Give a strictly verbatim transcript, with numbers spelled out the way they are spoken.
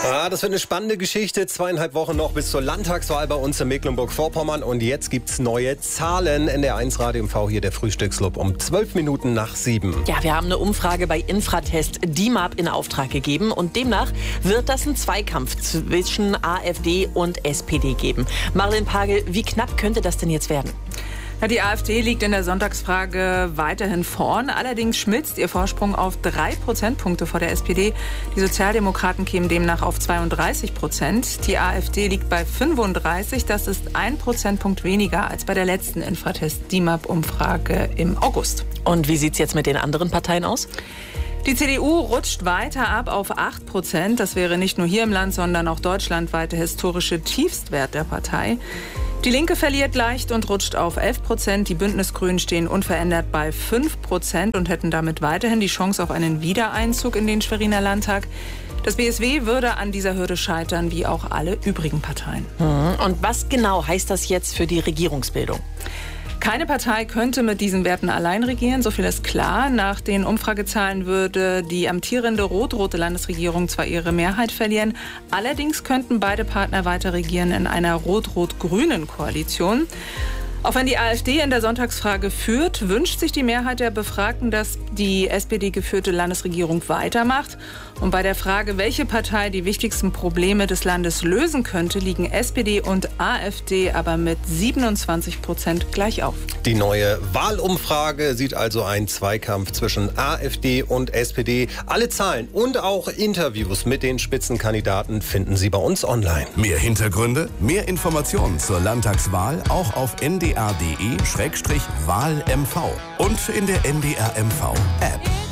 Ah, das wird eine spannende Geschichte. Zweieinhalb Wochen noch bis zur Landtagswahl bei uns in Mecklenburg-Vorpommern. Und jetzt gibt's neue Zahlen. N D R eins Radio M V, hier der Frühstücksclub um zwölf Minuten nach sieben. Ja, wir haben eine Umfrage bei Infratest D M A P in Auftrag gegeben. Und demnach wird das einen Zweikampf zwischen AfD und S P D geben. Marlene Pagel, wie knapp könnte das denn jetzt werden? Ja, die AfD liegt in der Sonntagsfrage weiterhin vorn. Allerdings schmilzt ihr Vorsprung auf drei Prozentpunkte vor der S P D. Die Sozialdemokraten kämen demnach auf zweiunddreißig Prozent. Die AfD liegt bei fünfunddreißig. Das ist ein Prozentpunkt weniger als bei der letzten Infratest D M A P-Umfrage im August. Und wie sieht's jetzt mit den anderen Parteien aus? Die C D U rutscht weiter ab auf acht Prozent. Das wäre nicht nur hier im Land, sondern auch deutschlandweit der historische Tiefstwert der Partei. Die Linke verliert leicht und rutscht auf elf Prozent. Die Bündnisgrünen stehen unverändert bei fünf Prozent und hätten damit weiterhin die Chance auf einen Wiedereinzug in den Schweriner Landtag. Das B S W würde an dieser Hürde scheitern, wie auch alle übrigen Parteien. Und was genau heißt das jetzt für die Regierungsbildung? Keine Partei könnte mit diesen Werten allein regieren, so viel ist klar. Nach den Umfragezahlen würde die amtierende rot-rote Landesregierung zwar ihre Mehrheit verlieren, allerdings könnten beide Partner weiter regieren in einer rot-rot-grünen Koalition. Auch wenn die AfD in der Sonntagsfrage führt, wünscht sich die Mehrheit der Befragten, dass die S P D-geführte Landesregierung weitermacht. Und bei der Frage, welche Partei die wichtigsten Probleme des Landes lösen könnte, liegen S P D und AfD aber mit siebenundzwanzig Prozent gleich auf. Die neue Wahlumfrage sieht also einen Zweikampf zwischen AfD und S P D. Alle Zahlen und auch Interviews mit den Spitzenkandidaten finden Sie bei uns online. Mehr Hintergründe, mehr Informationen zur Landtagswahl auch auf n d r punkt d e slash wahl m v und in der N D R M V App.